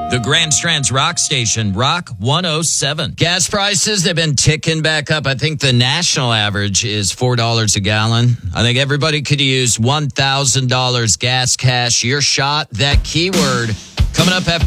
The Grand Strand's rock station, Rock 107. Gas prices have been ticking back up. I think the national average is $4 a gallon. I think everybody could use $1,000 gas cash. Your shot, that keyword. Coming up after